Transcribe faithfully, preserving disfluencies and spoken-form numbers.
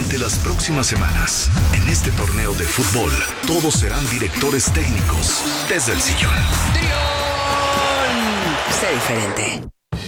Durante las próximas semanas, en este torneo de fútbol, todos serán directores técnicos desde el sillón. Sé diferente.